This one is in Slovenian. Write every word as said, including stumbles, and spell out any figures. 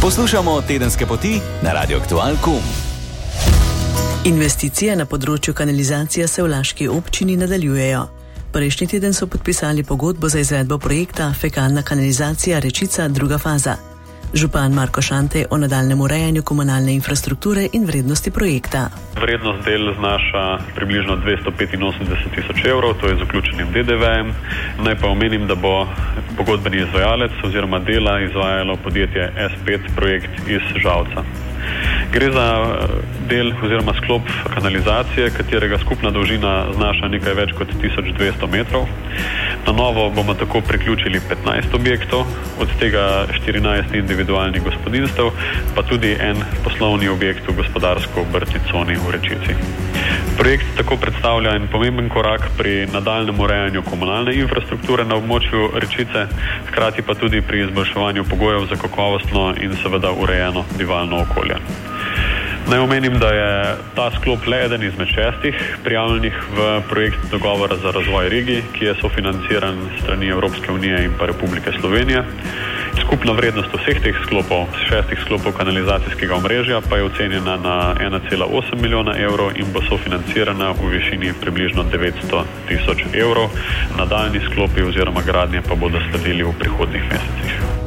Poslušamo Tedenske poti na Radio Aktual pika com. Investicije na področju kanalizacije se v laški občini nadaljujejo. Prejšnji teden so podpisali pogodbo za izvedbo projekta Fekalna kanalizacija Rečica druga faza. Župan Marko Šante o nadaljnjem urejanju komunalne infrastrukture in vrednosti projekta. Vrednost del znaša približno dvesto petinosemdeset tisoč evrov, to je z vključenim D D V-jem. Naj pa omenim, da bo pogodbeni izvajalec oziroma dela izvajalo podjetje S pet projekt iz Žalca. Gre za del oziroma sklop kanalizacije, katerega skupna dolžina znaša nekaj več kot tisoč dvesto metrov. Na novo bomo tako priključili petnajst objektov, od tega štirinajst individualnih gospodinjstev, pa tudi en poslovni objekt v gospodarsko-obrtni coni v Rečici. Projekt tako predstavlja en pomemben korak pri nadaljnjem urejanju komunalne infrastrukture na območju Rečice, hkrati pa tudi pri izboljševanju pogojev za kakovostno in seveda urejeno bivalno okolje. Naj omenim, da je ta sklop le eden izmed šestih prijavljenih v projekt dogovora za razvoj regij, ki je sofinanciran strani Evropske unije in pa Republike Slovenije. Skupna vrednost vseh teh sklopov, šestih sklopov kanalizacijskega omrežja pa je ocenjena na ena cela osem milijona evrov in bo sofinancirana v višini približno devetsto tisoč evrov. Nadaljnji sklopi oziroma gradnje pa bodo sledili v prihodnjih mesecih.